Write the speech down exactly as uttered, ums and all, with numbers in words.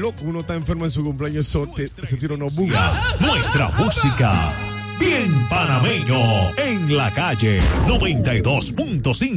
loco, uno está enfermo en su cumpleaños, eso te, se tira unos bugos. Nuestra música, bien panameño, en la calle noventa y dos punto cinco.